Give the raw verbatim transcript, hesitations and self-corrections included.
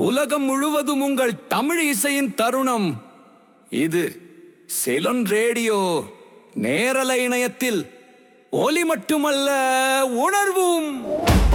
உலகம் முழுவதும் உங்கள் தமிழ் இசையின் தருணம். இது சிலோன் ரேடியோ நேரலை இணையத்தில் ஒலி மட்டுமல்ல, உணர்வும்.